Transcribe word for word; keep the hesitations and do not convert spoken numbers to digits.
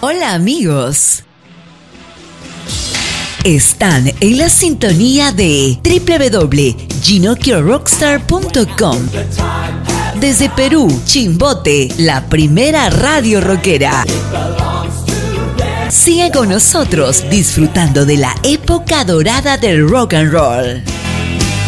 Hola amigos. Están en la sintonía de doble u doble u doble u punto ginocchio rockstar punto com. Desde Perú, Chimbote, la primera radio rockera. Sigan con nosotros disfrutando de la época dorada del rock and roll.